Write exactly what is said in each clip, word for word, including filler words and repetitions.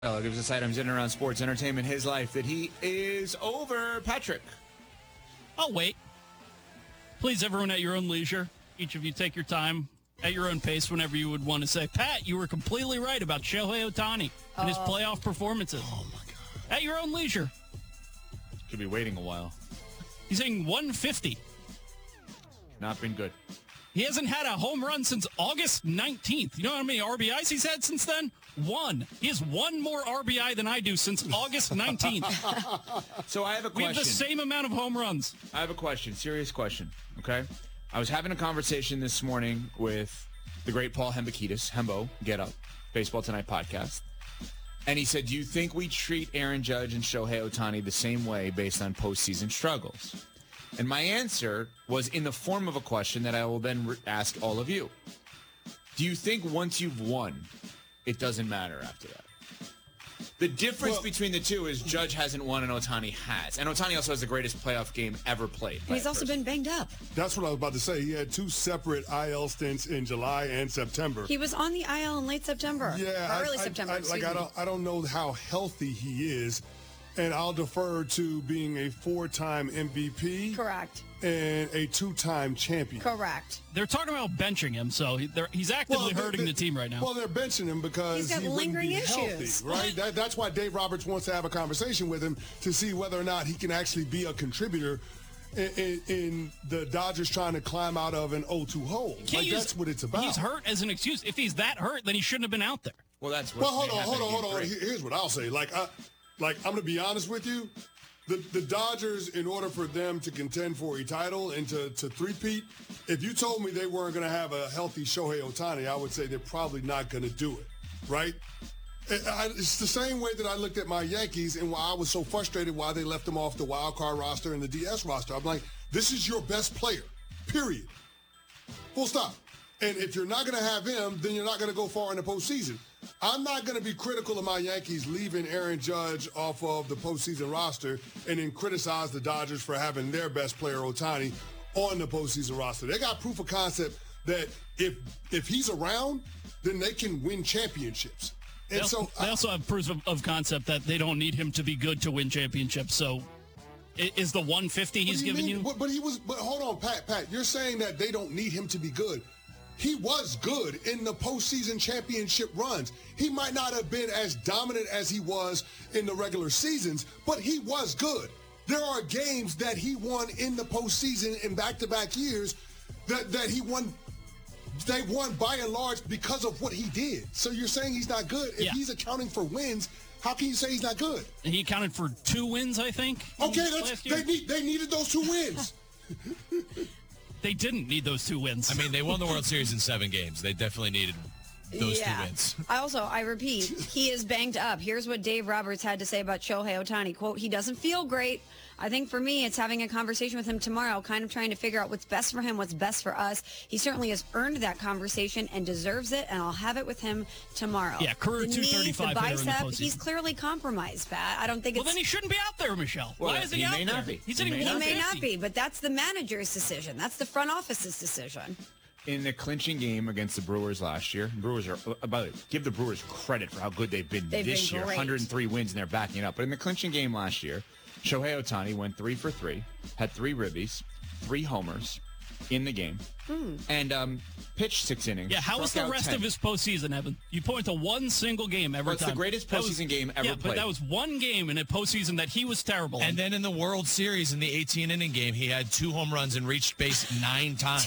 Gives us items in and around sports, entertainment, his life, that he is over. Patrick. I'll wait. Please, everyone at your own leisure. Each of you take your time at your own pace whenever you would want to say, Pat, you were completely right about Shohei Ohtani and his Uh, playoff performances. Oh, my God. At your own leisure. Could be waiting a while. He's hitting one fifty. Not been good. He hasn't had a home run since August nineteenth. You know how many R B Is he's had since then? One. He has one more R B I than I do since August nineteenth. So I have a question. We have the same amount of home runs. I have a question, serious question, okay? I was having a conversation this morning with the great Paul Hembekides, Hembo, Get Up, Baseball Tonight podcast. And he said, do you think we treat Aaron Judge and Shohei Ohtani the same way based on postseason struggles? And my answer was in the form of a question that I will then re- ask all of you. Do you think once you've won, it doesn't matter after that? The difference Well, between the two is Judge hasn't won and Ohtani has. And Ohtani also has the greatest playoff game ever played. He's also been banged up. That's what I was about to say. He had two separate I L stints in July and September. He was on the I L in late September. Yeah, Or early I, September. I, I, excuse like I me. don't, I don't know how healthy he is, and I'll defer to being a four-time M V P Correct. and a two-time champion. Correct. They're talking about benching him, so he, they're- he's actively they- hurting they- the team right now. Well, they're benching him because He's got he wouldn't lingering be issues. healthy, right? That, that's why Dave Roberts wants to have a conversation with him to see whether or not he can actually be a contributor in, in, in the Dodgers trying to climb out of an oh two hole. Can't Like, use- that's what it's about. He's hurt as an excuse. If he's that hurt, then he shouldn't have been out there. Well, that's what Well, hold may on, happen hold on, in hold on. game three. Here- Here's what I'll say. Like, I, like I'm gonna be honest with you. The, the Dodgers, in order for them to contend for a title and to, to three-peat, if you told me they weren't going to have a healthy Shohei Ohtani, I would say they're probably not going to do it, right? It- I- It's the same way that I looked at my Yankees and why I was so frustrated why they left them off the wild card roster and the D S roster. I'm like, this is your best player, period. Full stop. And if you're not going to have him, then you're not going to go far in the postseason. I'm not going to be critical of my Yankees leaving Aaron Judge off of the postseason roster and then criticize the Dodgers for having their best player, Ohtani, on the postseason roster. They got proof of concept that if if he's around, then they can win championships. They And also, so they also have proof of, of concept that they don't need him to be good to win championships. So i- is the one fifty What he's do you giving mean? you? But, but he was. But hold on, Pat. Pat, you're saying that they don't need him to be good. He was good in the postseason championship runs. He might not have been as dominant as he was in the regular seasons, but he was good. There are games that he won in the postseason in back-to-back years that, that he won. They won by and large because of what he did. So you're saying he's not good. If Yeah. he's accounting for wins, how can you say he's not good? And he accounted for two wins, I think. Okay, last that's, year. they need they needed those two wins. They didn't need those two wins. I mean, they won the World Series in seven games. They definitely needed those yeah. two wins. I also, I repeat, he is banged up. Here's what Dave Roberts had to say about Shohei Ohtani. Quote, he doesn't feel great. I think for me, it's having a conversation with him tomorrow, kind of trying to figure out what's best for him, what's best for us. He certainly has earned that conversation and deserves it, and I'll have it with him tomorrow. Yeah, career the knee, two thirty-five the hitter in the bicep, postseason. he's clearly compromised, Pat. I don't think well, it's... then he shouldn't be out there, Michelle. Well, Why is he, he out may there? not be. He's He hitting may He not may not 150. be, but that's the manager's decision. That's the front office's decision. In the clinching game against the Brewers last year, Brewers are, uh, by the way, give the Brewers credit for how good they've been They've this been year. great. one hundred three wins, and they're backing it up. But in the clinching game last year, Shohei Ohtani went three for three, had three ribbies, three homers in the game, and um, pitched six innings. Yeah, how was struck the out rest ten. of his postseason, Evan? You point to one single game every Well, it's time. the greatest That was- postseason game ever yeah, but played. that was one game in a postseason that he was terrible. And in. then in the World Series in the eighteen-inning game, he had two home runs and reached base nine times.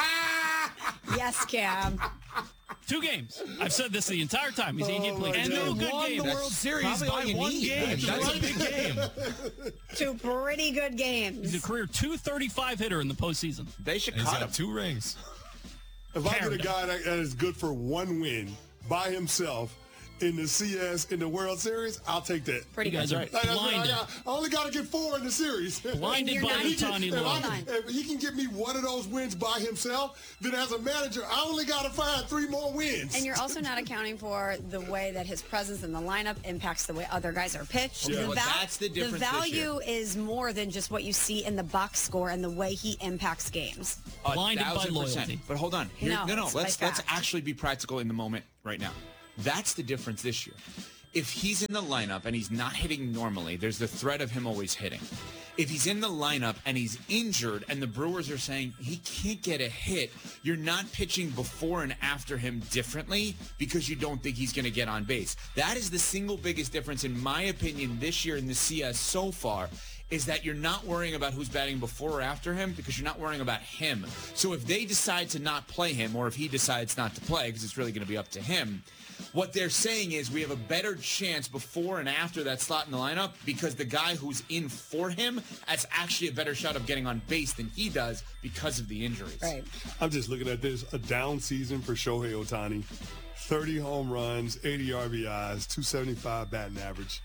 Yes, Cam. Two games. I've said this the entire time. He's, he Oh, played my And two they good won games. the World Series probably all by you one need. game. That's That's a big game. Two pretty good He's games. a career two thirty-five hitter in the postseason. They should He's cut him. got two rings. If I get a Carried guy that, that is good for one win by himself in the C S in the World Series, I'll take that. Pretty You guys good. are right. Like, that's what I, blinded. got. I only got to get four in the series. Blinded you're by not- the If he Ohtani can- if, I love. can- if he can get me one of those wins by himself, then as a manager, I only got to find three more wins. And you're also not accounting for the way that his presence in the lineup impacts the way other guys are pitched. Yeah. The, Well, that's the difference this value is more than just what you see in the box score and the way he impacts games. A Blinded by thousand percent. loyalty. But hold on. Here, No, no, no. it's Let's by let's fact. actually be practical in the moment right now. That's the difference this year. if he's in the lineup and he's not hitting normally, there's the threat of him always hitting. If he's in the lineup and he's injured and the Brewers are saying he can't get a hit, you're not pitching before and after him differently because you don't think he's going to get on base. That is the single biggest difference, in my opinion, this year in the C S so far, is that you're not worrying about who's batting before or after him because you're not worrying about him. So if they decide to not play him, or if he decides not to play, because it's really going to be up to him, what they're saying is we have a better chance before and after that slot in the lineup because the guy who's in for him has actually a better shot of getting on base than he does because of the injuries. Right. I'm just looking at this. A down season for Shohei Ohtani. thirty home runs, eighty R B Is, two seventy-five batting average.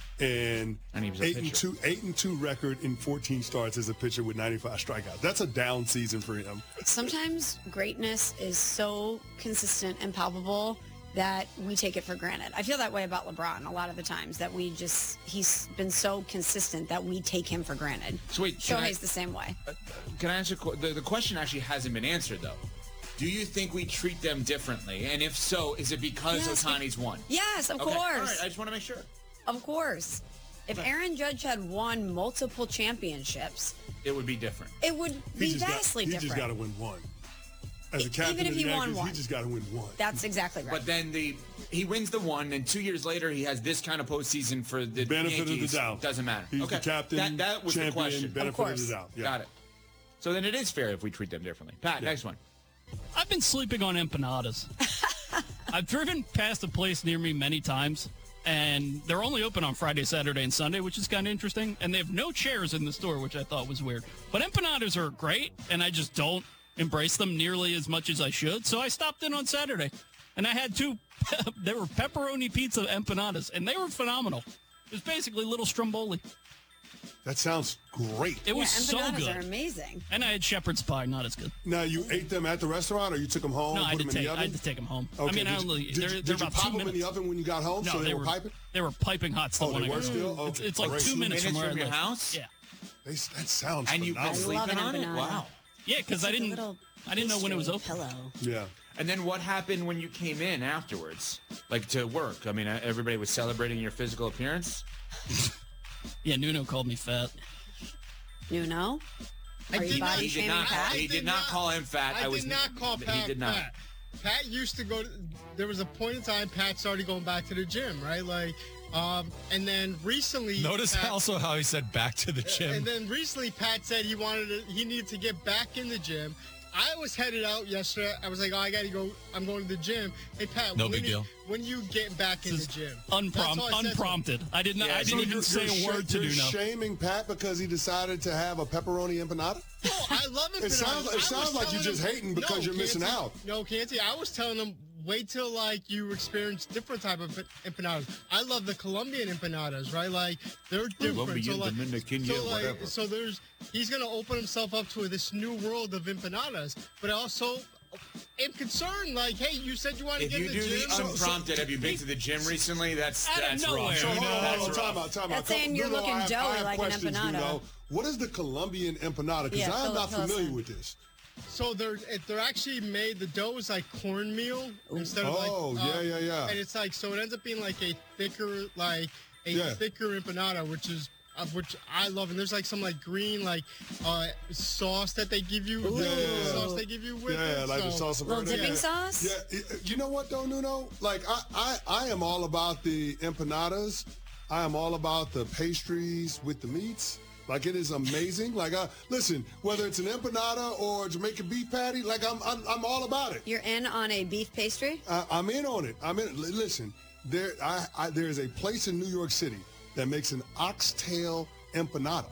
And, And he was a eight and pitcher. two, eight and two record in fourteen starts as a pitcher with ninety-five strikeouts. That's a down season for him. Sometimes greatness is so consistent and palpable that we take it for granted. I feel that way about LeBron a lot of the times, that we just, he's been so consistent that we take him for granted. So wait, can I- Shohei's the same way. Can I answer? The, the question actually hasn't been answered, though. Do you think we treat them differently? And if so, is it because Yes, Ohtani's won? Yes, of Okay. course. All right, I just want to make sure. Of course. If Aaron Judge had won multiple championships, It would be different. it would He be just got, vastly he different. just got to win one. As a E- captain even if of the he won Yankees, one. he just got to win one. That's exactly right. But then the he wins the one, and two years later he has this kind of postseason for the Benefit of the Yankees. doubt. Doesn't matter. He's okay. the captain, That, that was champion, the question. benefit of, course. the doubt. Yeah. Got it. So then it is fair if we treat them differently. Pat, Yeah. next one. I've been sleeping on empanadas. I've driven past a place near me many times, and they're only open on Friday, Saturday, and Sunday, which is kind of interesting. And they have no chairs in the store, which I thought was weird. But empanadas are great, and I just don't embrace them nearly as much as I should. So I stopped in on Saturday, and I had two. They were pepperoni pizza empanadas, and they were phenomenal. It was basically little stromboli. That sounds great. It yeah, was so empanadas are good. amazing. And I had shepherd's pie, not as good. Now, you ate them at the restaurant, or you took them home, No, I put had, them to in take, the I oven? had to take them home. Okay. I mean, I did, only, you, did, they're, you- they're did you about pop two them minutes. in the oven when you got home, No, so they, they were were piping? they were piping hot still Oh, when they I were got still? home. It's, Okay, it's like great. two Two minutes from minutes where from I your live. house? Yeah, They, that sounds And you've been phenomenal. love sleeping an on it? empanada. Wow. yeah, because I It's like a didn't little I didn't know when it was pastry. open. Hello. Yeah. And then what happened when you came in afterwards? Like to work? I mean, everybody was celebrating your physical appearance? Yeah, Nuno called me fat. Nuno? I Are you did not- body He did shaming not, Pat? I he did did not not- call him fat. I, was did not call Pat He did not. fat. Pat used to go. To, there was a point in time Pat started going back to the gym, right? Like, um, and then recently. Notice Pat, also how he said back to the gym. And then recently, Pat said he wanted to, he needed to get back in the gym. I was headed out yesterday. I was like, oh, I got to go. I'm going to the gym. Hey, Pat, No when big you, deal. when you get back in the gym? Unprom- That's all I said to him. unprompted. I did not. Yeah, I so didn't even You're- say you're a word sh- to you're Nuno. shaming Pat because he decided to have a pepperoni empanada? No, I love empanadas. It sounds- it I was sounds like you're telling just him- hating because no, you're missing Canty, out. No, Canty, I was telling him wait till like you experience different type of empanadas. I love the Colombian empanadas, right? Like they're different. Colombian, so like, Dominican, so yeah, like, whatever. so there's he's gonna open himself up to this new world of empanadas, but I also am concerned. Like, hey, you said you wanted If to you get in do the the gym. So- unprompted, have you been to the gym recently? That's Out of that's nowhere. rough. So hold on, hold That's on, rough. time out, time out. That's saying you're Nuno, looking I have- doughy I have like an questions, empanada. Nuno. What is the Colombian empanada? Because Yeah, I'm fill- not fill us familiar in. with this. So they're it- they're actually made. The dough is like cornmeal instead of like. Oh, yeah, uh, yeah, yeah. And it's like so it ends up being like a thicker like a Yeah. thicker empanada, which is of which I love. And there's like some like green like uh sauce that they give you. Yeah, yeah, yeah. Sauce they give you with Yeah, it. like the so, salsa Little verde. dipping yeah. sauce? Yeah, y- you know what though, Nuno? Like I, I, I am all about the empanadas. I am all about the pastries with the meats. Like it is amazing. Like I listen, whether it's an empanada or a Jamaican beef patty, like I'm, I'm, I'm all about it. You're in on a beef pastry? I, I'm in on it. I'm in. L- Listen, there, I, I, there is a place in New York City that makes an oxtail empanada.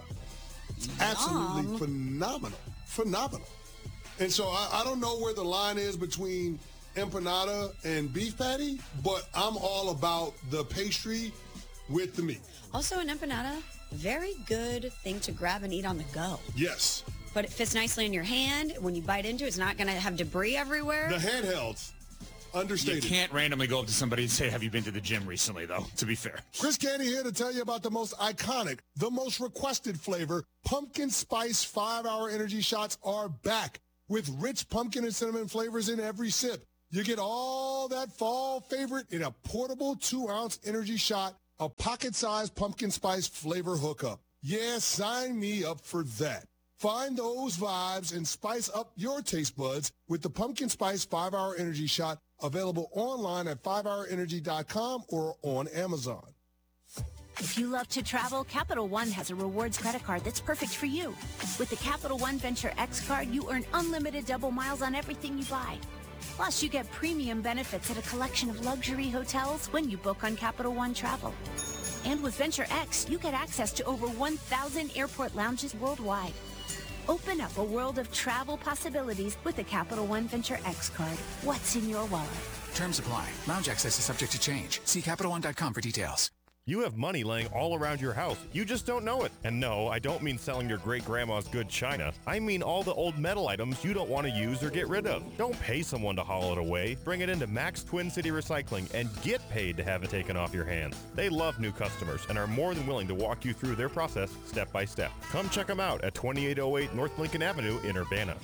Absolutely phenomenal, phenomenal. And so I, I don't know where the line is between empanada and beef patty, but I'm all about the pastry with the meat. Also, an empanada, very good thing to grab and eat on the go. Yes, But it fits nicely in your hand. When you bite into it, it's not going to have debris everywhere. the handhelds. You Understated. can't randomly go up to somebody and say, have you been to the gym recently, though, to be fair. Chris Candy here to tell you about the most iconic, the most requested flavor. Pumpkin Spice five-hour energy shots are back with rich pumpkin and cinnamon flavors in every sip. You get all that fall favorite in a portable two-ounce energy shot, a pocket-sized pumpkin spice flavor hookup. Yeah, sign me up for that. Find those vibes and spice up your taste buds with the Pumpkin Spice five hour Energy Shot, available online at five hour energy dot com or on Amazon. If you love to travel, Capital One has a rewards credit card that's perfect for you. With the Capital One Venture X card, you earn unlimited double miles on everything you buy. Plus, you get premium benefits at a collection of luxury hotels when you book on Capital One Travel. And with Venture X, you get access to over one thousand airport lounges worldwide. Open up a world of travel possibilities with the Capital One Venture X card. What's in your wallet? Terms apply. Lounge access is subject to change. See Capital One dot com for details. You have money laying all around your house. You just don't know it. And no, I don't mean selling your great-grandma's good china. I mean all the old metal items you don't want to use or get rid of. Don't pay someone to haul it away. Bring it into Max Twin City Recycling and get paid to have it taken off your hands. They love new customers and are more than willing to walk you through their process step by step. Come check them out at twenty-eight oh eight North Lincoln Avenue in Urbana.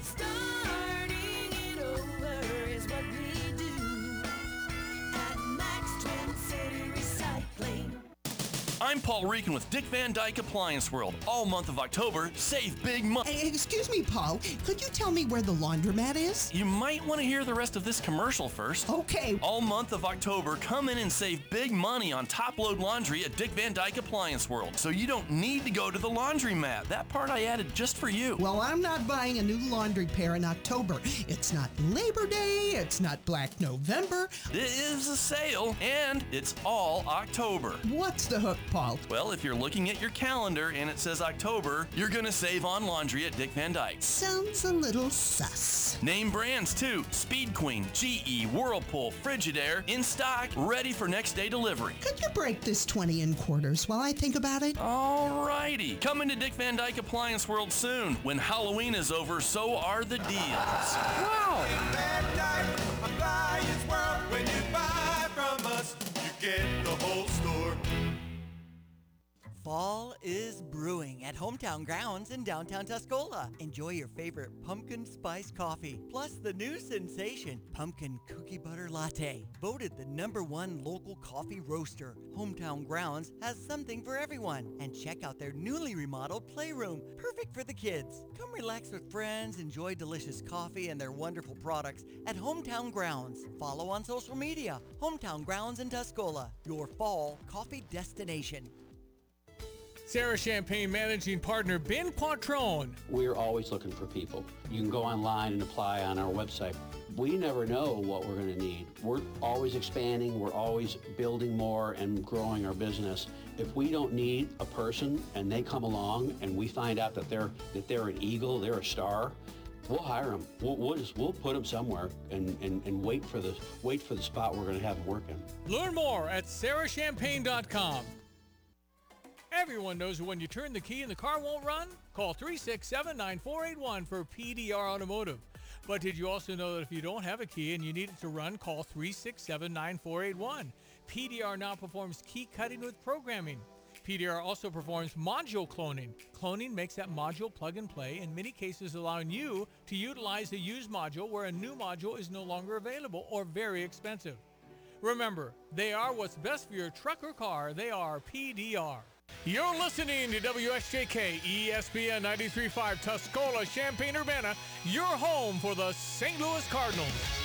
I'm Paul Reekin with Dick Van Dyke Appliance World. All month of October, save big money. Hey, excuse me, Paul. Could you tell me where the laundromat is? You might want to hear the rest of this commercial first. Okay. All month of October, come in and save big money on top-load laundry at Dick Van Dyke Appliance World. So you don't need to go to the laundromat. That part I added just for you. Well, I'm not buying a new laundry pair in October. It's not Labor Day. It's not Black November. It is a sale, and it's all October. What's the hook, Paul? Well, if you're looking at your calendar and it says October, you're going to save on laundry at Dick Van Dyke. Sounds a little sus. Name brands too. Speed Queen, G E, Whirlpool, Frigidaire, in stock, ready for next day delivery. Could you break this twenty in quarters while I think about it? Alrighty. Coming to Dick Van Dyke Appliance World soon. When Halloween is over, so are the deals. Wow! Dick Van Dyke Appliance World. When you buy from us, you get the whole store. Fall is brewing at Hometown Grounds in downtown Tuscola. Enjoy your favorite pumpkin spice coffee, plus the new sensation, Pumpkin Cookie Butter Latte. Voted the number one local coffee roaster, Hometown Grounds has something for everyone. And check out their newly remodeled playroom, perfect for the kids. Come relax with friends, enjoy delicious coffee and their wonderful products at Hometown Grounds. Follow on social media, Hometown Grounds in Tuscola, your fall coffee destination. Sarah Champagne Managing Partner Ben Quattrone. We're always looking for people. You can go online and apply on our website. We never know what we're going to need. We're always expanding. We're always building more and growing our business. If we don't need a person and they come along and we find out that they're that they're an eagle, they're a star, we'll hire them. We'll, we'll just we'll put them somewhere and, and, and wait for the wait for the spot we're going to have them work in. Learn more at sarah champagne dot com. Everyone knows that when you turn the key and the car won't run, call three six seven, nine four eight one for P D R Automotive. But did you also know that if you don't have a key and you need it to run, call three six seven, nine four eight one. P D R now performs key cutting with programming. P D R also performs module cloning. Cloning makes that module plug and play, in many cases allowing you to utilize a used module where a new module is no longer available or very expensive. Remember, they are what's best for your truck or car. They are P D R. You're listening to W S J K E S P N ninety-three point five Tuscola, Champaign-Urbana, your home for the Saint Louis Cardinals.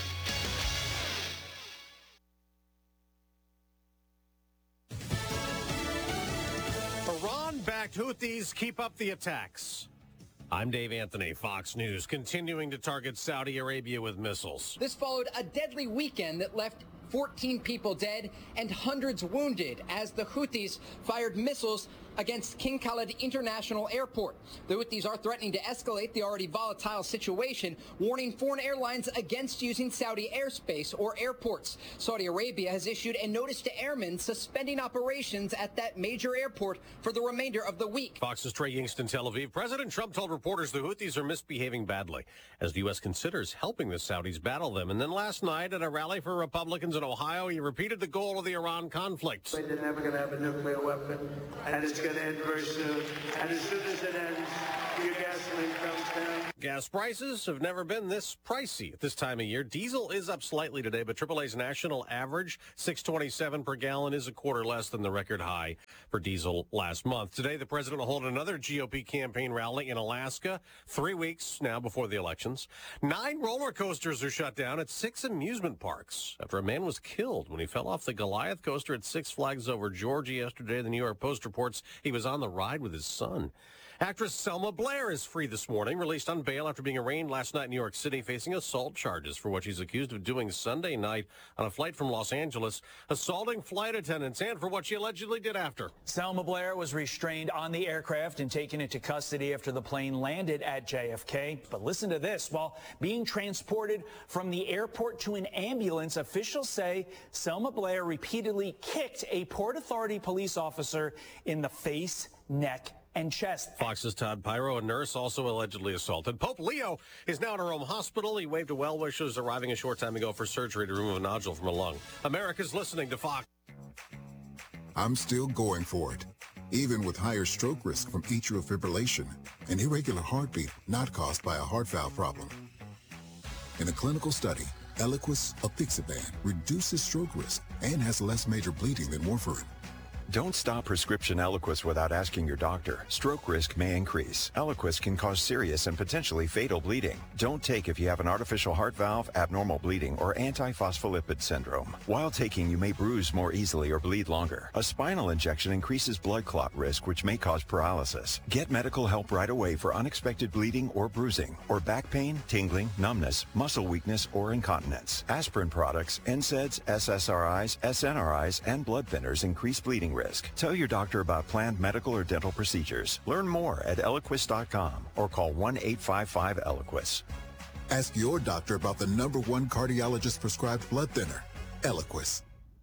Iran-backed Houthis keep up the attacks. I'm Dave Anthony, Fox News, continuing to target Saudi Arabia with missiles. This followed a deadly weekend that left fourteen people dead and hundreds wounded as the Houthis fired missiles against King Khalid International Airport. The Houthis are threatening to escalate the already volatile situation, warning foreign airlines against using Saudi airspace or airports. Saudi Arabia has issued a notice to airmen suspending operations at that major airport for the remainder of the week. Fox's Trey Yingst in Tel Aviv. President Trump told reporters the Houthis are misbehaving badly as the U S considers helping the Saudis battle them. And then last night at a rally for Republicans in Ohio, he repeated the goal of the Iran conflict. They're never going to have a nuclear weapon, and it's going to end very soon. And as soon as it ends, your gasoline comes down. Gas prices have never been this pricey at this time of year. Diesel is up slightly today, but triple A's national average, six twenty-seven per gallon, is a quarter less than the record high for diesel last month. Today, the president will hold another G O P campaign rally in Alaska, three weeks now before the elections. Nine roller coasters are shut down at six amusement parks after a man was killed when he fell off the Goliath coaster at Six Flags Over Georgia yesterday. The New York Post reports he was on the ride with his son. Actress Selma Blair is free this morning, released on bail after being arraigned last night in New York City, facing assault charges for what she's accused of doing Sunday night on a flight from Los Angeles, assaulting flight attendants, and for what she allegedly did after. Selma Blair was restrained on the aircraft and taken into custody after the plane landed at J F K. But listen to this. While being transported from the airport to an ambulance, officials say Selma Blair repeatedly kicked a Port Authority police officer in the face, neck, and chest. Fox's Todd Pyro, a nurse, also allegedly assaulted. Pope Leo is now in a Rome hospital. He waved to well-wishers arriving a short time ago for surgery to remove a nodule from a lung. America's listening to Fox. I'm still going for it, even with higher stroke risk from atrial fibrillation, an irregular heartbeat not caused by a heart valve problem. In a clinical study, Eliquis apixaban reduces stroke risk and has less major bleeding than warfarin. Don't stop prescription Eliquis without asking your doctor. Stroke risk may increase. Eliquis can cause serious and potentially fatal bleeding. Don't take if you have an artificial heart valve, abnormal bleeding, or antiphospholipid syndrome. While taking, you may bruise more easily or bleed longer. A spinal injection increases blood clot risk, which may cause paralysis. Get medical help right away for unexpected bleeding or bruising, or back pain, tingling, numbness, muscle weakness, or incontinence. Aspirin products, N SAIDs, S S R Is, S N R Is, and blood thinners increase bleeding risk. Tell your doctor about planned medical or dental procedures. Learn more at Eliquis dot com or call one eight five five Eliquis. Ask your doctor about the number one cardiologist prescribed blood thinner, Eliquis.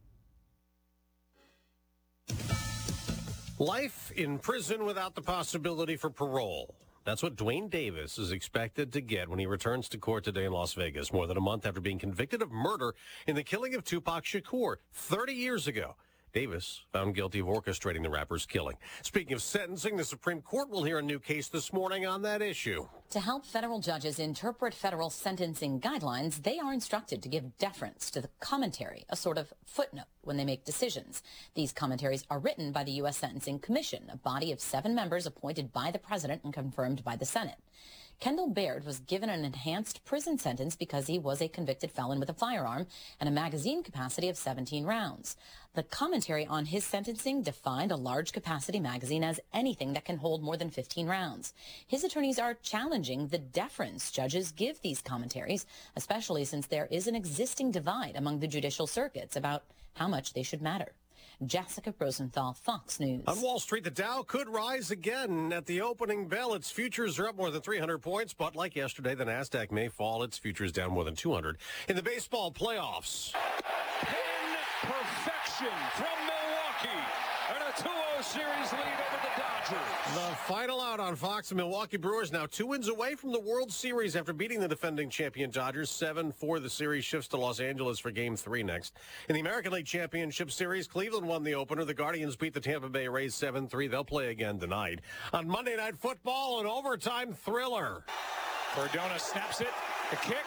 Life in prison without the possibility for parole. That's what Dwayne Davis is expected to get when he returns to court today in Las Vegas, more than a month after being convicted of murder in the killing of Tupac Shakur thirty years ago. Davis found guilty of orchestrating the rapper's killing. Speaking of sentencing, the Supreme Court will hear a new case this morning on that issue. To help federal judges interpret federal sentencing guidelines, they are instructed to give deference to the commentary, a sort of footnote, when they make decisions. These commentaries are written by the U S Sentencing Commission, a body of seven members appointed by the president and confirmed by the Senate. Kendall Baird was given an enhanced prison sentence because he was a convicted felon with a firearm and a magazine capacity of seventeen rounds. The commentary on his sentencing defined a large capacity magazine as anything that can hold more than fifteen rounds. His attorneys are challenging the deference judges give these commentaries, especially since there is an existing divide among the judicial circuits about how much they should matter. Jessica Rosenthal, Fox News. On Wall Street, the Dow could rise again at the opening bell. Its futures are up more than three hundred points, but like yesterday, the Nasdaq may fall. Its futures down more than two hundred. In the baseball playoffs. Pin perfection from Milwaukee. And a two oh series lead over the Dodgers. The final out on Fox. The Milwaukee Brewers now two wins away from the World Series after beating the defending champion Dodgers. seven four. The series shifts to Los Angeles for game three next. In the American League Championship Series, Cleveland won the opener. The Guardians beat the Tampa Bay Rays seven three. They'll play again tonight. On Monday Night Football, an overtime thriller. Cardona snaps it. The kick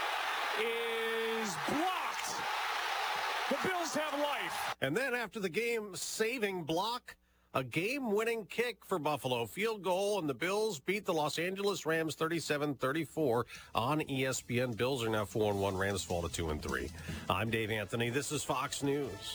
is blocked. The Bills have life. And then after the game-saving block, a game-winning kick for Buffalo. Field goal, and the Bills beat the Los Angeles Rams thirty-seven thirty-four on E S P N. Bills are now four and one. Rams fall to two and three. I'm Dave Anthony. This is Fox News.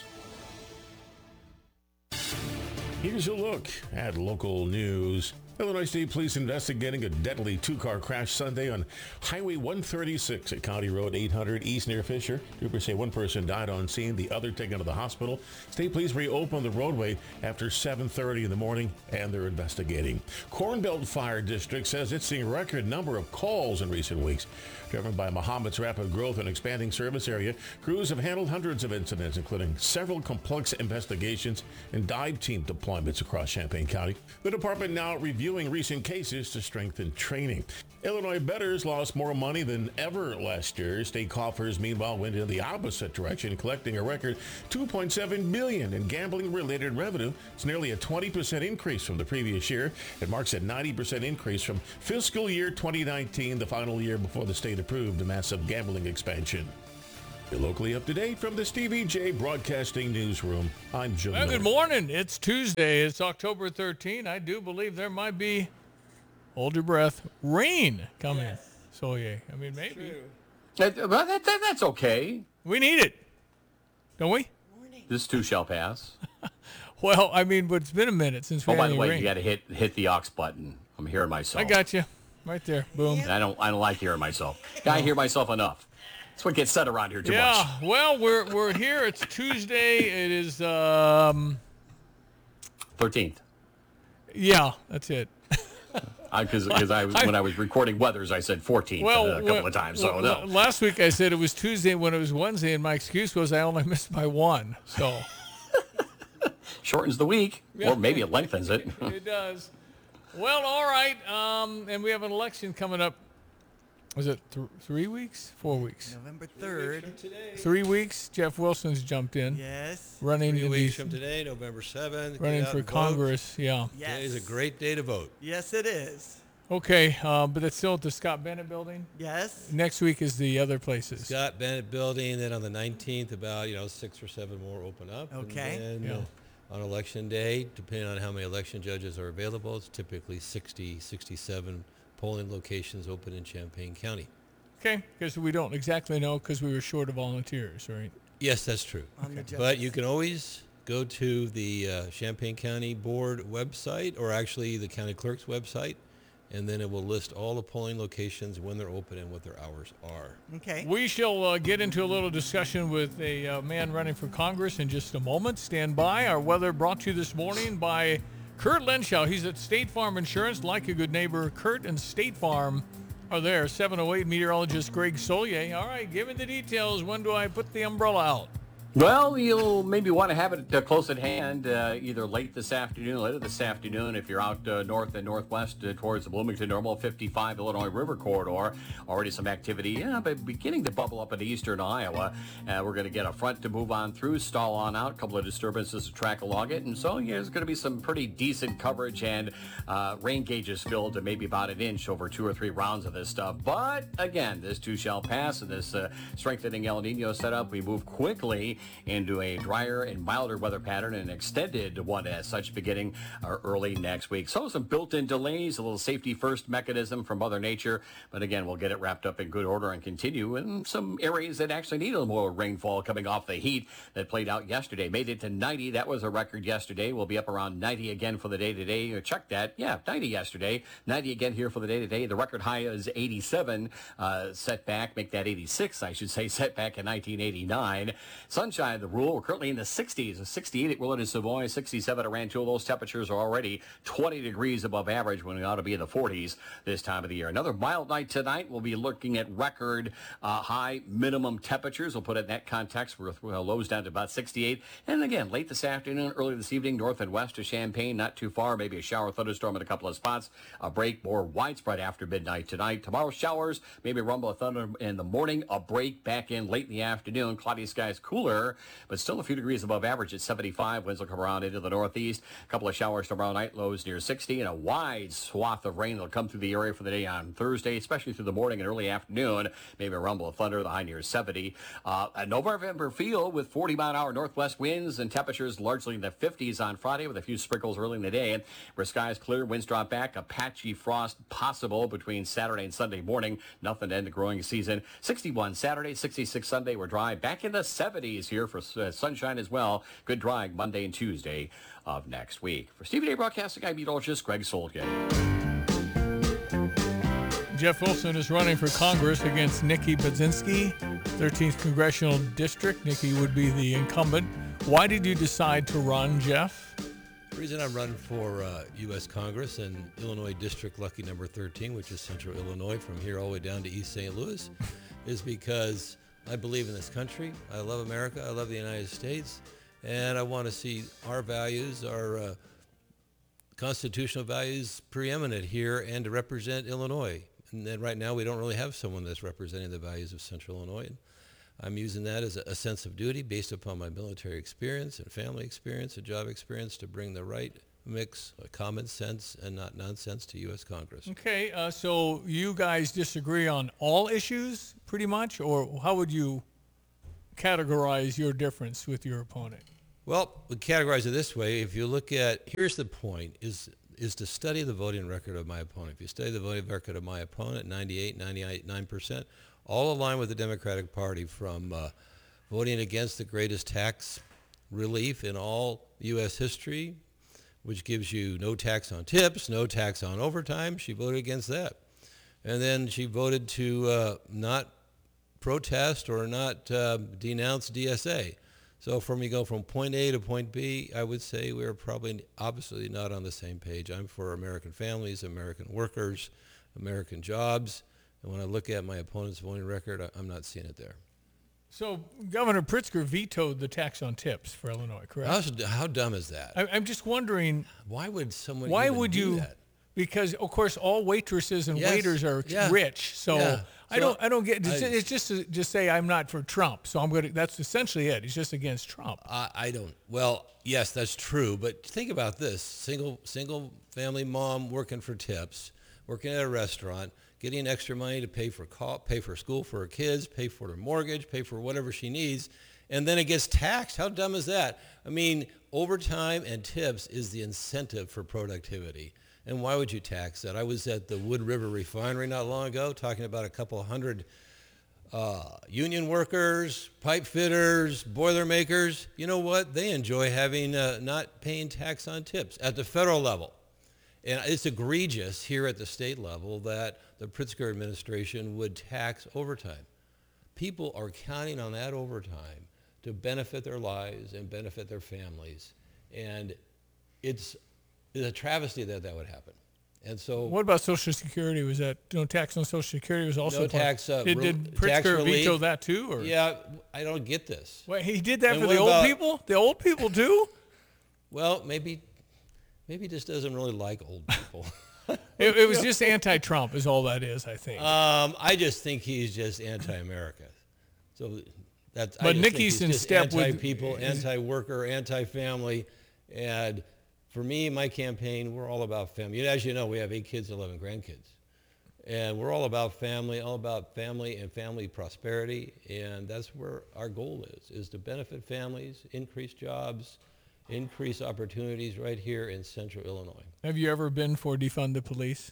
Here's a look at local news. Illinois State Police investigating a deadly two-car crash Sunday on Highway one thirty-six at County Road eight hundred east near Fisher. Troopers say one person died on scene, the other taken to the hospital. State Police reopened the roadway after seven thirty in the morning, and they're investigating. Corn Belt Fire District says it's seeing a record number of calls in recent weeks. Driven by Mahomet's rapid growth and expanding service area, crews have handled hundreds of incidents, including several complex investigations and dive team deployments across Champaign County. The department now reviews reviewing recent cases to strengthen training. Illinois bettors lost more money than ever last year. State coffers, meanwhile, went in the opposite direction, collecting a record two point seven billion dollars in gambling-related revenue. It's nearly a twenty percent increase from the previous year. It marks a ninety percent increase from fiscal year twenty nineteen, the final year before the state approved the massive gambling expansion. You're locally up to date from the Stevie J Broadcasting Newsroom. I'm Jim Well, Miller. good morning. It's Tuesday. It's October thirteenth. I do believe there might be, hold your breath, rain coming. Yes. So, yeah, I mean, maybe. That, well, that, that, that's okay. We need it, don't we? This too shall pass. Well, I mean, but it's been a minute since we Oh, had by the any way, rain. you got to hit hit the aux button. I'm hearing myself. I got you. Right there. Boom. And I don't I don't like hearing myself. I hear myself enough. That's what gets said around here too yeah, much. Yeah, well, we're we're here. It's Tuesday. It is um thirteenth. Yeah, that's it. Because because I, I when I was recording weathers, I said fourteenth well, a couple well, of times. So well, no. Last week I said it was Tuesday when it was Wednesday, and my excuse was I only missed by one. So shortens the week, Yeah. or maybe it lengthens it. It does. Well, all right. Um, and we have an election coming up. Was it th- three weeks? Four weeks? November third. Three weeks. Jeff Wilson's jumped in. Yes. Running Three in weeks the- from today, November seventh. Running Get out for and vote. Congress, yeah. Yes. Today's a great day to vote. Yes, it is. Okay, uh, but that's still at the Scott Bennett building? Yes. Next week is the other places. Scott Bennett building. Then on the nineteenth, about you know six or seven more open up. Okay. And then, Yeah. uh, on election day, depending on how many election judges are available, it's typically sixty, sixty-seven polling locations open in Champaign County. Okay, because we don't exactly know because we were short of volunteers, right? Yes, that's true. On the But judges. you can always go to the uh, Champaign County Board website, or actually the county clerk's website, and then it will list all the polling locations, when they're open, and what their hours are. Okay. We shall uh, get into a little discussion with a uh, man running for Congress in just a moment. Stand by. Our weather brought to you this morning by Kurt Lenschow. He's at State Farm Insurance. Like a good neighbor, Kurt and State Farm are there. seven oh eight meteorologist Greg Solier. All right, give me the details. When do I put the umbrella out? Well, you'll maybe want to have it uh, close at hand, uh, either late this afternoon, later this afternoon, if you're out uh, north and northwest uh, towards the Bloomington Normal fifty-five Illinois River Corridor. Already some activity, yeah, but beginning to bubble up in eastern Iowa. Uh, we're going to get a front to move on through, stall on out, a couple of disturbances to track along it, and so yeah, there's going to be some pretty decent coverage and uh, rain gauges filled to maybe about an inch over two or three rounds of this stuff. But again, this too shall pass, and this uh, strengthening El Nino setup, we move quickly into a drier and milder weather pattern, and an extended one as such, beginning uh, early next week. So some built-in delays, a little safety first mechanism from Mother Nature, but again, we'll get it wrapped up in good order and continue in some areas that actually need a little more rainfall coming off the heat that played out yesterday. Made it to ninety. That was a record yesterday. We'll be up around ninety again for the day today. Check that. Yeah, ninety yesterday. ninety again here for the day today. The record high is eighty-seven. Uh, set back, make that eighty-six, I should say, set back in nineteen eighty-nine. Sunshine, the rule. We're currently in the sixties. sixty-eight at Willard and Savoy, sixty-seven at Rantoul. Those temperatures are already twenty degrees above average when we ought to be in the forties this time of the year. Another mild night tonight. We'll be looking at record uh, high minimum temperatures. We'll put it in that context with uh, lows down to about sixty-eight. And again, late this afternoon, early this evening, north and west of Champaign, not too far. Maybe a shower, thunderstorm in a couple of spots. A break more widespread after midnight tonight. Tomorrow, showers, maybe a rumble of thunder in the morning. A break back in late in the afternoon. Cloudy skies, cooler, but still a few degrees above average at seventy-five. Winds will come around into the northeast. A couple of showers tomorrow night, lows near sixty, and a wide swath of rain that'll come through the area for the day on Thursday, especially through the morning and early afternoon. Maybe a rumble of thunder, the high near seventy. Uh, a November feel with forty mile an hour northwest winds and temperatures largely in the fifties on Friday with a few sprinkles early in the day. Where skies clear, winds drop back, a patchy frost possible between Saturday and Sunday morning. Nothing to end the growing season. sixty-one Saturday, sixty-six Sunday. We're dry. Back in the seventies here for uh, sunshine as well. Good drying Monday and Tuesday of next week. For Stevie J Broadcasting, I'm meteorologist Greg Solke. Jeff Wilson is running for Congress against Nikki Budzinski, thirteenth Congressional District. Nikki would be the incumbent. Why did you decide to run, Jeff? The reason I'm running for uh, U S Congress and Illinois District Lucky Number thirteen, which is Central Illinois, from here all the way down to East Saint Louis, is because I believe in this country. I love America. I love the United States. And I want to see our values, our uh, constitutional values preeminent here and to represent Illinois. And then right now we don't really have someone that's representing the values of Central Illinois. And I'm using that as a, a sense of duty based upon my military experience and family experience and job experience to bring the right mix of common sense and not nonsense to U S Congress. Okay, uh, so you guys disagree on all issues pretty much, or how would you categorize your difference with your opponent? Well, we categorize it this way. If you look at, here's the point, is is to study the voting record of my opponent. If you study the voting record of my opponent, ninety-eight, ninety-nine percent, all aligned with the Democratic Party, from uh, voting against the greatest tax relief in all U S history, which gives you no tax on tips, no tax on overtime. She voted against that. And then she voted to uh, not protest or not uh, denounce D S A. So from you go from point A to point B, I would say we're probably obviously not on the same page. I'm for American families, American workers, American jobs. And when I look at my opponent's voting record, I, I'm not seeing it there. So Governor Pritzker vetoed the tax on tips for Illinois, correct? How, how dumb is that? I, I'm just wondering. Why would someone Why even would do you? that? Because of course all waitresses and Yes. waiters are Yeah. rich, so Yeah. I So don't. I don't get. It's, I- it's just to just say I'm not for Trump, so I'm going to. That's essentially it. He's just against Trump. I, I don't. Well, yes, that's true. But think about this: single single family mom working for tips, working at a restaurant, getting extra money to pay for co- pay for school for her kids, pay for her mortgage, pay for whatever she needs, and then it gets taxed. How dumb is that? I mean, overtime and tips is the incentive for productivity. And why would you tax that? I was at the Wood River Refinery not long ago talking about a couple hundred uh, union workers, pipe fitters, boiler makers. You know what? They enjoy having uh, not paying tax on tips at the federal level. And it's egregious here at the state level that the Pritzker administration would tax overtime. People are counting on that overtime to benefit their lives and benefit their families. And it's It's a travesty that that would happen. And so What about Social Security? Was that no tax on Social Security was also no part- tax, uh, Did, re- did tax Pritzker relief. veto that too? Or? Yeah, I don't get this. Wait, he did that And for what the old about- people? The old people too? Well, maybe maybe he just doesn't really like old people. It, it was just anti-Trump is all that is, I think. Um, I just think he's just anti-America. So that's. I But just think Nikki's he's in just step with- anti-people, anti-worker, anti-family, and for me, my campaign, we're all about family. As you know, we have eight kids, eleven grandkids, and we're all about family, all about family and family prosperity, and that's where our goal is: is to benefit families, increase jobs, increase opportunities right here in Central Illinois. Have you ever been for defund the police?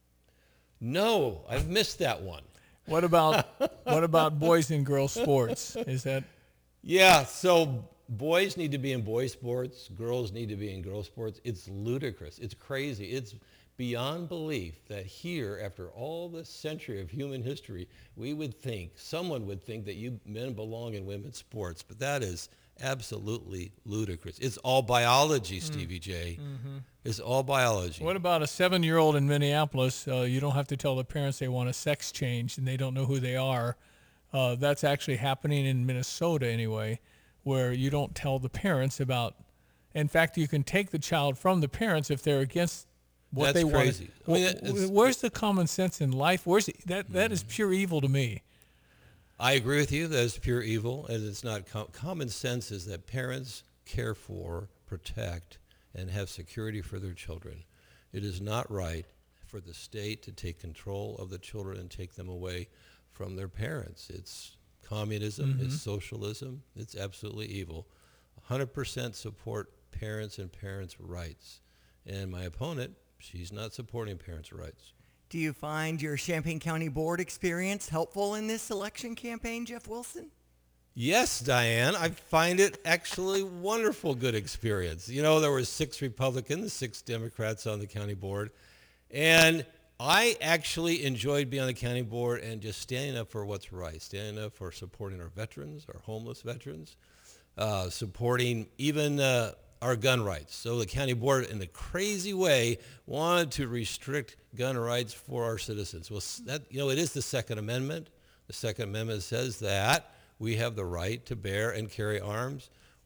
No, I've missed that one. What about what about boys and girls sports? Is that Yeah, so boys need to be in boy sports, girls need to be in girl sports. It's ludicrous. It's crazy. It's beyond belief that here, after all this century of human history, we would think, someone would think that you men belong in women's sports, but that is absolutely ludicrous. It's all biology, Stevie J. Mhm. It's all biology. What about a seven-year-old in Minneapolis? Uh, you don't have to tell the parents they want a sex change and they don't know who they are. Uh, that's actually happening in Minnesota anyway, where you don't tell the parents about. In fact, you can take the child from the parents if they're against what That's they want. crazy. I mean, that- it's- Where's the common sense in life? Where's it, that? That is pure evil to me. I agree with you. That is pure evil, and it's not com- common sense. Is that parents care for, protect, and have security for their children. It is not right for the state to take control of the children and take them away from their parents. It's communism. Mhm. It's socialism. It's absolutely evil. one hundred percent support parents and parents' rights. And my opponent, she's not supporting parents' rights. Do you find your Champaign County Board experience helpful in this election campaign, Jeff Wilson? Yes, Diane, I find it actually wonderful, good experience. You know, there were six Republicans, six Democrats on the county board, and I actually enjoyed being on the county board and just standing up for what's right, standing up for supporting our veterans, our homeless veterans, uh, supporting even uh, our gun rights. So the county board, in a crazy way, wanted to restrict gun rights for our citizens. Well, that, you know, it is the Second Amendment. The Second Amendment says that we have the right to bear and carry arms.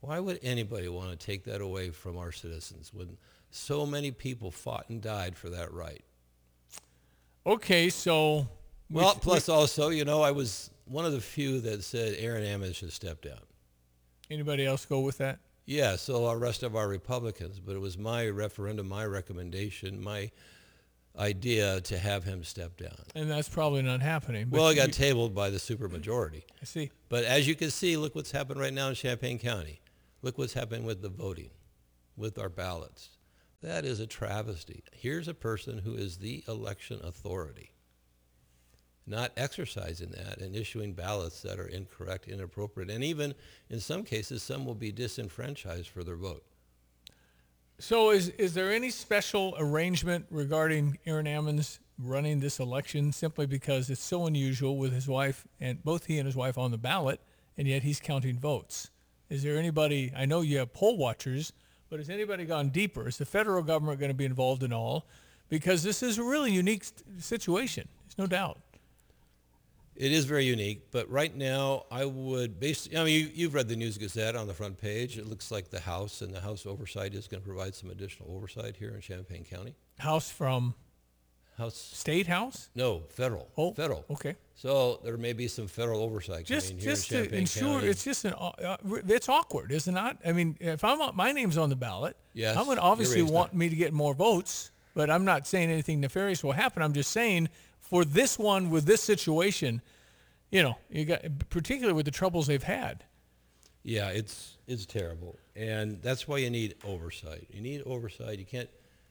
Why would anybody want to take that away from our citizens when so many people fought and died for that right? Okay, so... Well, we, plus we, also, you know, I was one of the few that said Aaron Ammons should step down. Anybody else go with that? Yeah, so the rest of our Republicans, but it was my referendum, my recommendation, my idea to have him step down. And that's probably not happening. But Well, it got you, tabled by the supermajority. I see. But as you can see, look what's happened right now in Champaign County. Look what's happening with the voting, with our ballots. That is a travesty. Here's a person who is the election authority, not exercising that and issuing ballots that are incorrect, inappropriate, and even in some cases, some will be disenfranchised for their vote. So is is there any special arrangement regarding Aaron Ammons running this election simply because it's so unusual with his wife, and both he and his wife on the ballot, and yet he's counting votes? Is there anybody, I know you have poll watchers, but has anybody gone deeper? Is the federal government going to be involved in all? Because this is a really unique situation, there's no doubt. It is very unique, but right now I would basically, I mean, you, you've read the News Gazette on the front page. It looks like the House and the House Oversight is going to provide some additional oversight here in Champaign County. House from? House. State House? No, federal. Oh, federal. Okay. So there may be some federal oversight Just, coming here just in to Champaign ensure, County. it's just an, uh, it's awkward, is it not? I mean, if I'm on, my name's on the ballot, Yes, I'm going to you're obviously raised want up. me to get more votes, but I'm not saying anything nefarious will happen. I'm just saying for this one with this situation, you know, you got particularly with the troubles they've had. Yeah, it's it's terrible, and that's why you need oversight. You need oversight. You can't.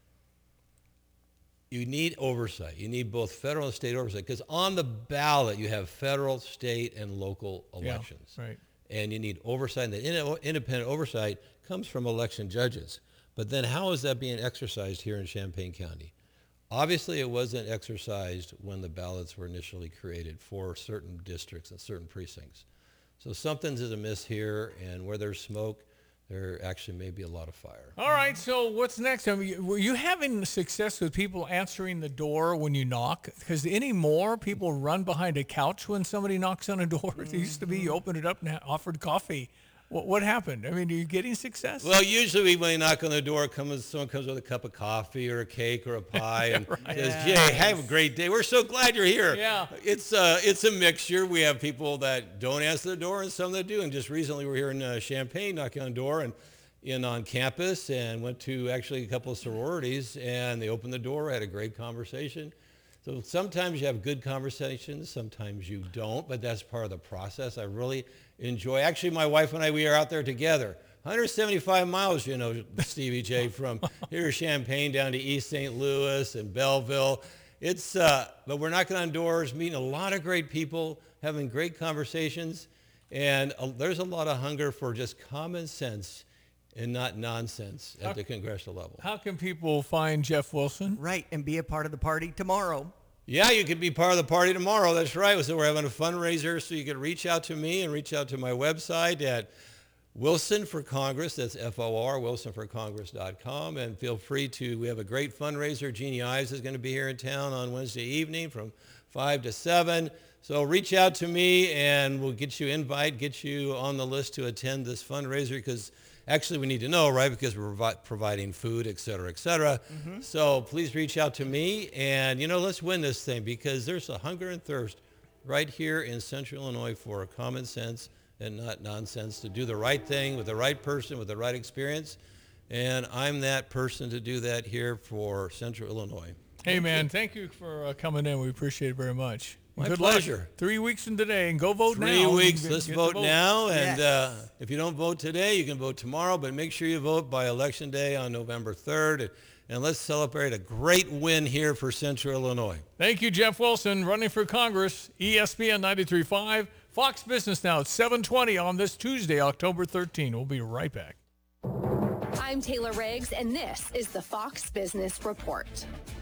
You need oversight. You need both federal and state oversight because on the ballot you have federal, state, and local elections. Yeah, right. And you need oversight. And the in- independent oversight comes from election judges. But then how is that being exercised here in Champaign County? Obviously, it wasn't exercised when the ballots were initially created for certain districts and certain precincts. So something's amiss here, and where there's smoke, there actually may be a lot of fire. All right, so what's next? I mean, were you having success with people answering the door when you knock? Because anymore, people run behind a couch when somebody knocks on a door. It used to be you opened it up and offered coffee. What, what happened? I mean, are you getting success? Well, usually when you knock on the door, comes someone comes with a cup of coffee or a cake or a pie and Right. says, Yes. "Jay, have a great day. We're so glad you're here." Yeah. It's uh, it's a mixture. We have people that don't answer the door and some that do. And just recently, we're here in uh, Champaign, knocking on the door and in on campus, and went to actually a couple of sororities, and they opened the door, had a great conversation. So sometimes you have good conversations, sometimes you don't, but that's part of the process. I really enjoy. Actually, my wife and I, we are out there together. one hundred seventy-five miles, you know, Stevie J, from here to Champaign down to East Saint Louis and Belleville. It's, uh, but we're knocking on doors, meeting a lot of great people, having great conversations, and uh, there's a lot of hunger for just common sense and not nonsense at How- the congressional level. How can people find Jeff Wilson? Right, and be a part of the party tomorrow. Yeah, you could be part of the party tomorrow. That's right. So we're having a fundraiser, so you can reach out to me and reach out to my website at Wilson for Congress. That's F O R, wilson for congress dot com. And feel free to, we have a great fundraiser. Jeannie Ives is going to be here in town on Wednesday evening from five to seven. So reach out to me and we'll get you invite, get you on the list to attend this fundraiser because actually we need to know, right? Because we're provi- providing food, et cetera, et cetera. Mhm. So please reach out to me and, you know, let's win this thing because there's a hunger and thirst right here in Central Illinois for common sense and not nonsense to do the right thing with the right person with the right experience. And I'm that person to do that here for Central Illinois. Hey, man, thank you for uh, coming in. We appreciate it very much. My Good pleasure. Luck. Three weeks from today, and go vote Three now. weeks. Get- Let's get vote the now. And Yes. uh, if you don't vote today, you can vote tomorrow. But make sure you vote by Election Day on November third. And, and let's celebrate a great win here for Central Illinois. Thank you, Jeff Wilson, running for Congress, E S P N ninety-three point five, Fox Business Now at seven twenty on this Tuesday, October thirteenth. We'll be right back. I'm Taylor Riggs, and this is the Fox Business Report.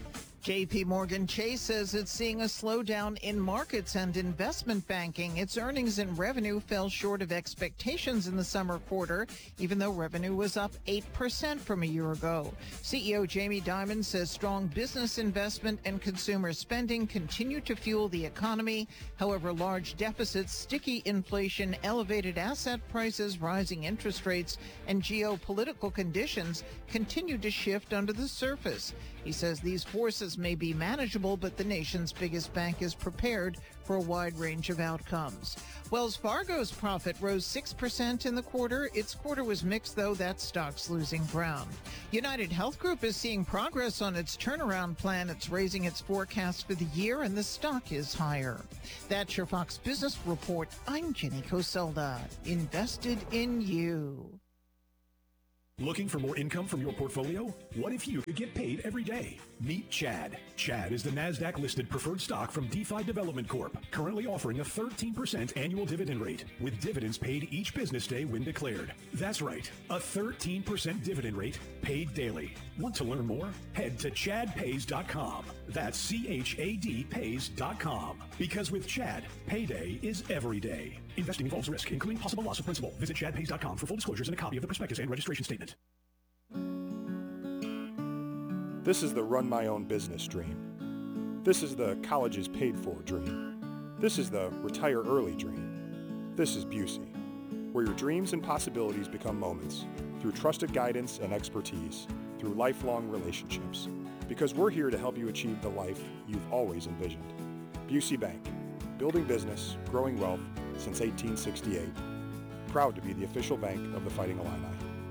J P Morgan Chase says it's seeing a slowdown in markets and investment banking. Its earnings and revenue fell short of expectations in the summer quarter, even though revenue was up eight percent from a year ago. C E O Jamie Dimon says strong business investment and consumer spending continue to fuel the economy. However, large deficits, sticky inflation, elevated asset prices, rising interest rates, and geopolitical conditions continue to shift under the surface. He says these forces may be manageable, but the nation's biggest bank is prepared for a wide range of outcomes. Wells Fargo's profit rose six percent in the quarter. Its quarter was mixed, though. That stock's losing ground. United Health Group is seeing progress on its turnaround plan. It's raising its forecast for the year, and the stock is higher. That's your Fox Business Report. I'm Jenny Coselda. Invested in you. Looking for more income from your portfolio? What if you could get paid every day? Meet Chad. Chad is the NASDAQ-listed preferred stock from DeFi Development Corp, currently offering a thirteen percent annual dividend rate, with dividends paid each business day when declared. That's right, a thirteen percent dividend rate paid daily. Want to learn more? Head to chad pays dot com. That's C H A D pays dot com. Because with Chad, payday is every day. Investing involves risk, including possible loss of principal. Visit chad pays dot com for full disclosures and a copy of the prospectus and registration statement. This is the run my own business dream. This is the colleges paid for dream. This is the retire early dream. This is Busey, where your dreams and possibilities become moments through trusted guidance and expertise, through lifelong relationships. Because we're here to help you achieve the life you've always envisioned. Busey Bank, building business, growing wealth since eighteen sixty-eight. Proud to be the official bank of the Fighting Illini.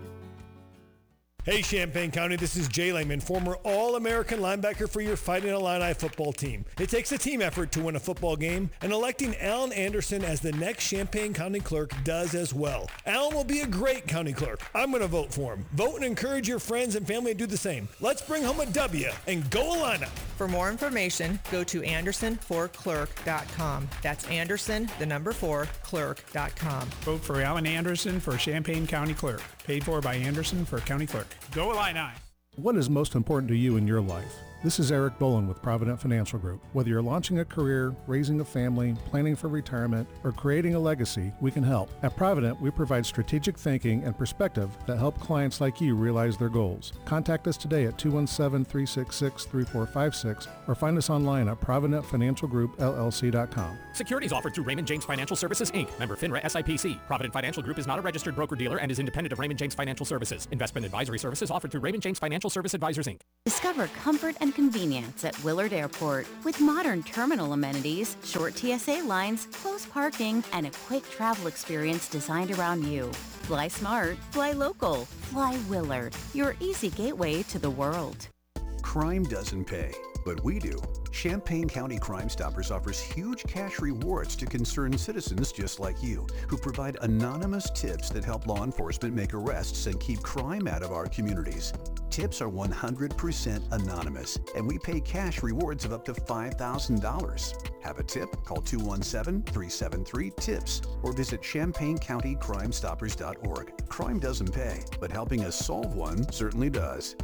Hey Champaign County, this is Jay Lehman, former All-American linebacker for your Fighting Illini football team. It takes a team effort to win a football game, and electing Alan Anderson as the next Champaign County clerk does as well. Alan will be a great county clerk. I'm going to vote for him. Vote and encourage your friends and family to do the same. Let's bring home a W and go Illini. For more information, go to anderson for clerk dot com. That's Anderson, the number four, clerk dot com. Vote for Alan Anderson for Champaign County Clerk. Paid for by Anderson for County Clerk. Go Illini! What is most important to you in your life? This is Eric Bolin with Provident Financial Group. Whether you're launching a career, raising a family, planning for retirement, or creating a legacy, we can help. At Provident, we provide strategic thinking and perspective that help clients like you realize their goals. Contact us today at two one seven, three six six, three four five six or find us online at provident financial group L L C dot com. Securities offered through Raymond James Financial Services, Incorporated. Member FINRA S I P C. Provident Financial Group is not a registered broker-dealer and is independent of Raymond James Financial Services. Investment advisory services offered through Raymond James Financial Service Advisors, Incorporated. Discover comfort and convenience at Willard Airport with modern terminal amenities, short T S A lines, close parking, and a quick travel experience designed around you. Fly smart, fly local, fly Willard, your easy gateway to the world. Crime doesn't pay, but we do. Champaign County Crime Stoppers offers huge cash rewards to concerned citizens just like you, who provide anonymous tips that help law enforcement make arrests and keep crime out of our communities. Tips are one hundred percent anonymous, and we pay cash rewards of up to five thousand dollars. Have a tip? Call two one seven, three seven three, TIPS or visit champaign county crime stoppers dot org. Crime doesn't pay, but helping us solve one certainly does.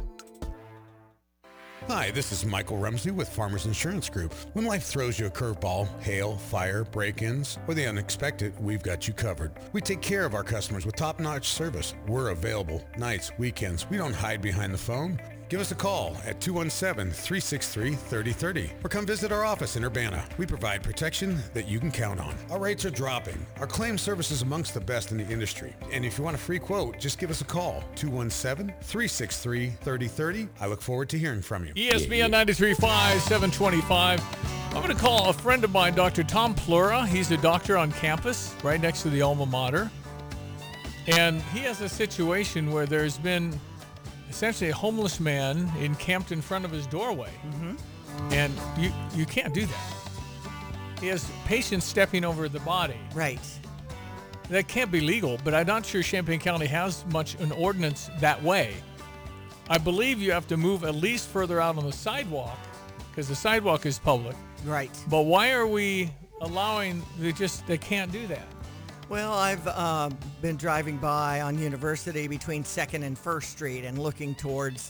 Hi, this is Michael Rumsey with Farmers Insurance Group. When life throws you a curveball, hail, fire, break-ins, or the unexpected, we've got you covered. We take care of our customers with top-notch service. We're available nights, weekends. We don't hide behind the phone. Give us a call at two one seven, three six three, three oh three oh or come visit our office in Urbana. We provide protection that you can count on. Our rates are dropping. Our claim service is amongst the best in the industry. And if you want a free quote, just give us a call, two one seven, three six three, three oh three oh. I look forward to hearing from you. E S P N ninety-three point five, seven twenty-five. I'm going to call a friend of mine, Doctor Tom Plura. He's a doctor on campus right next to the alma mater. And he has a situation where there's been essentially a homeless man encamped in front of his doorway. Mm-hmm. And you you can't do that. He has patients stepping over the body. Right. That can't be legal, but I'm not sure Champaign County has much an ordinance that way. I believe you have to move at least further out on the sidewalk because the sidewalk is public. Right. But why are we allowing, they just, they can't do that? Well, I've uh, been driving by on University between second and first Street and looking towards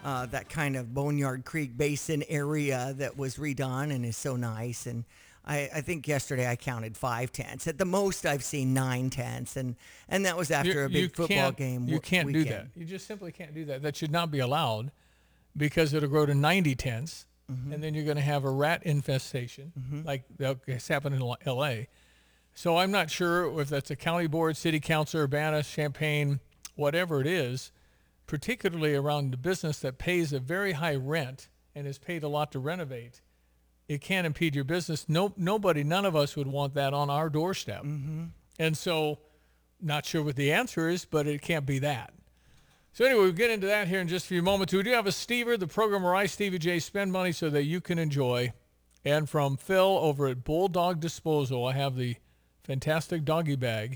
uh, that kind of Boneyard Creek Basin area that was redone and is so nice. And I, I think yesterday I counted five tents. At the most, I've seen nine tents, and, and that was after You- a you big football can't- game. You w- can't do weekend. that. You just simply can't do that. That should not be allowed because it'll grow to ninety tents, Mhm. and then you're going to have a rat infestation like that's happened in L A. So I'm not sure if that's a county board, city council, Urbana, Champaign, whatever it is, particularly around the business that pays a very high rent and is paid a lot to renovate. It can't impede your business. No, nobody, none of us would want that on our doorstep. Mm-hmm. And so, not sure what the answer is, but it can't be that. So anyway, we'll get into that here in just a few moments. We do have a Stever, the program where I, Stevie J, spend money so that you can enjoy. And from Phil over at Bulldog Disposal, I have the fantastic doggy bag.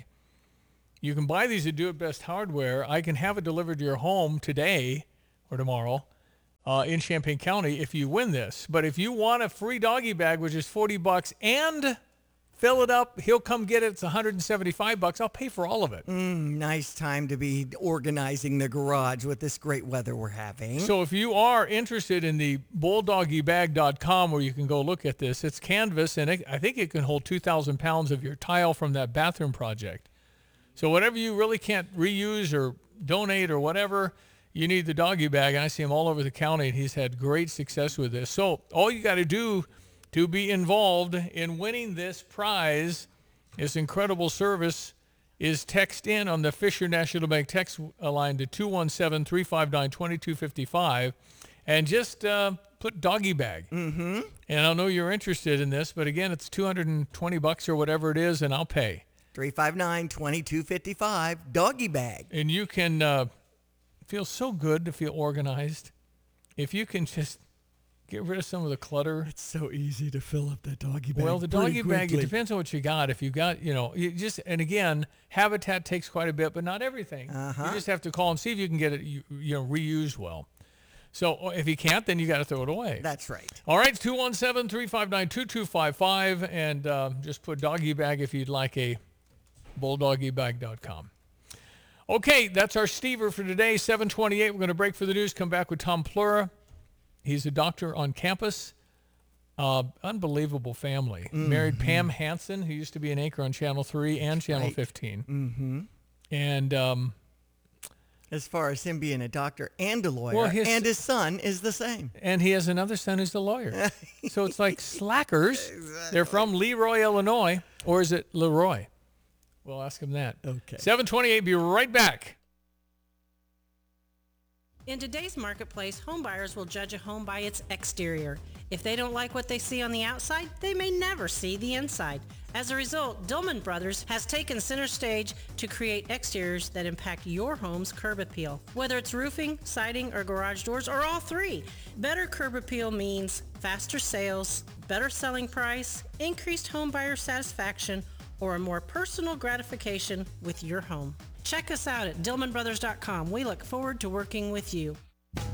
You can buy these at Do It Best Hardware. I can have it delivered to your home today or tomorrow uh, in Champaign County if you win this. But if you want a free doggy bag, which is forty bucks, and fill it up, he'll come get it. It's one hundred seventy-five bucks. I'll pay for all of it. Mm, nice time to be organizing the garage with this great weather we're having. So if you are interested in the bulldoggy bag dot com, where you can go look at this, it's canvas, and it, I think it can hold two thousand pounds of your tile from that bathroom project. So whatever you really can't reuse or donate or whatever, you need the doggy bag. And I see him all over the county, and he's had great success with this. So all you got to do to be involved in winning this prize, this incredible service, is text in on the Fisher National Bank text line to two one seven, three five nine, two two five five and just uh, put doggy bag. Mm-hmm. And I know you're interested in this, but again, it's two hundred twenty bucks or whatever it is, and I'll pay. three five nine, two two five five, doggy bag. And you can uh, feel so good to feel organized. If you can just get rid of some of the clutter. It's so easy to fill up that doggy bag. Well, the pretty doggy bag, it quickly. depends on what you got. If you got, you know, you just, and again, habitat takes quite a bit, but not everything. Uh-huh. You just have to call and see if you can get it, you, you know, reused well. So if you can't, then you got to throw it away. That's right. All right, two one seven, three five nine, two two five five, and uh, just put doggy bag if you'd like a bulldoggy bag dot com. Okay, that's our Stever for today, seven twenty-eight. We're going to break for the news, come back with Tom Plura. He's a doctor on campus. Uh, unbelievable family. Mm-hmm. Married Pam Hansen, who used to be an anchor on Channel three and Channel Right. fifteen. Mm-hmm. And um, as far as him being a doctor and a lawyer, Well, his- and his son is the same. and he has another son who's a lawyer. So it's like slackers. They're from Leroy, Illinois. Or is it Leroy? We'll ask him that. Okay. seven twenty-eight, be right back. In today's marketplace, home buyers will judge a home by its exterior. If they don't like what they see on the outside, they may never see the inside. As a result, Dillman Brothers has taken center stage to create exteriors that impact your home's curb appeal. Whether it's roofing, siding, or garage doors, or all three, better curb appeal means faster sales, better selling price, increased home buyer satisfaction, or a more personal gratification with your home. Check us out at Dillman Brothers dot com. We look forward to working with you.